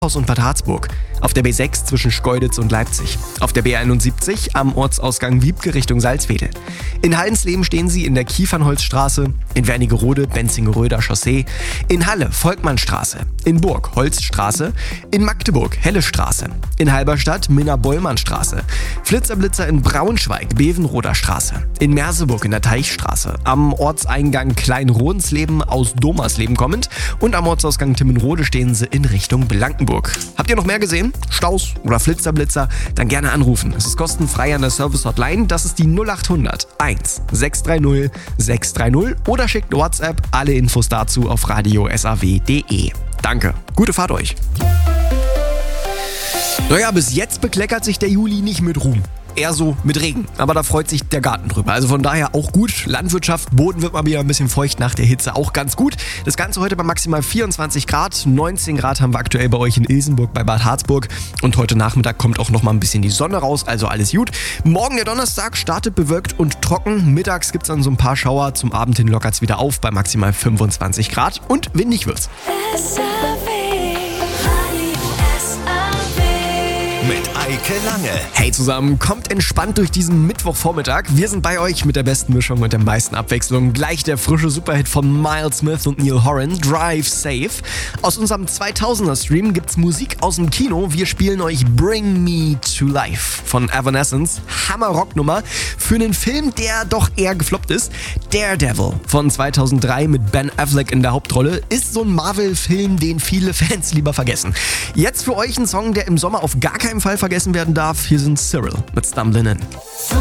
und Bad Harzburg, auf der B6 zwischen Schkeuditz und Leipzig, auf der B71 am Ortsausgang Wiebke Richtung Salzwedel. In Hallensleben stehen sie in der Kiefernholzstraße, in Wernigerode Benzingeröder Chaussee, in Halle Volkmannstraße, in Burg Holzstraße, in Magdeburg Hellestraße, in Halberstadt Minna-Bollmann-Straße, Flitzerblitzer in Braunschweig Bevenroder Straße, in Merseburg in der Teichstraße, am Ortseingang Kleinrodensleben aus Domersleben kommend und am Ortsausgang Timmenrode stehen sie in Richtung Blankenburg. Habt ihr noch mehr gesehen? Staus oder Flitzerblitzer? Dann gerne anrufen. Es ist kostenfrei an der Service-Hotline. Das ist die 0800 1 630 630 oder schickt WhatsApp. Alle Infos dazu auf radiosaw.de. Danke. Gute Fahrt euch. Naja, bis jetzt bekleckert sich der Juli nicht mit Ruhm. Eher so mit Regen, aber da freut sich der Garten drüber. Also von daher auch gut. Landwirtschaft, Boden wird mal wieder ein bisschen feucht nach der Hitze, auch ganz gut. Das Ganze heute bei maximal 24 Grad. 19 Grad haben wir aktuell bei euch in Ilsenburg bei Bad Harzburg. Und heute Nachmittag kommt auch noch mal ein bisschen die Sonne raus, also alles gut. Morgen der Donnerstag startet bewölkt und trocken. Mittags gibt es dann so ein paar Schauer. Zum Abend hin lockert es wieder auf bei maximal 25 Grad und windig wird's. Mit Eike Lange. Hey zusammen, kommt entspannt durch diesen Mittwochvormittag. Wir sind bei euch mit der besten Mischung und der meisten Abwechslung. Gleich der frische Superhit von Miles Smith und Neil Horan, Drive Safe. Aus unserem 2000er-Stream gibt's Musik aus dem Kino. Wir spielen euch Bring Me to Life von Evanescence. Hammer-Rocknummer für einen Film, der doch eher gefloppt ist. Daredevil von 2003 mit Ben Affleck in der Hauptrolle ist so ein Marvel-Film, den viele Fans lieber vergessen. Jetzt für euch ein Song, der im Sommer auf gar keinen Fall vergessen werden darf. Hier sind Cyril mit Stumblin' In.